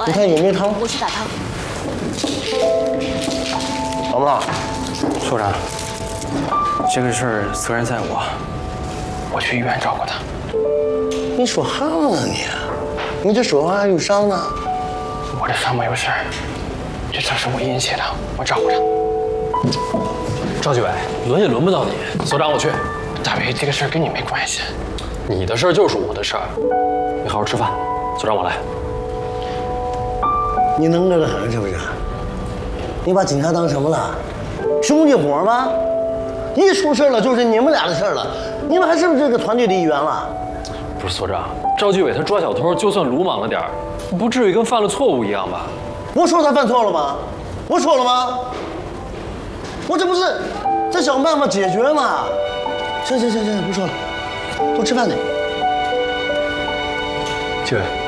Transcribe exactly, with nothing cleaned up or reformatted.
你看有没有汤？ 我去打汤。 好不好？ 所长，这个事儿责任在我，我去医院照顾他。 你说啥呢你？你这说话还有伤呢？ 我这伤没有事儿，这事是我引起的，我照顾他。 赵继伟，轮也轮不到你，所长我去。 大伟，这个事儿跟你没关系。 你的事儿就是我的事儿，你好好吃饭，所长我来。 你能这个很是不是？你把警察当什么了？兄弟伙吗？一出事了就是你们俩的事了，你们还是不是这个团队的一员了？ 不是所长，赵继伟他抓小偷，就算鲁莽了点儿，不至于跟犯了错误一样吧？ 我说他犯错了吗？我说了吗？我这不是在想办法解决吗？行行行行，不说了，多吃饭去。 继伟。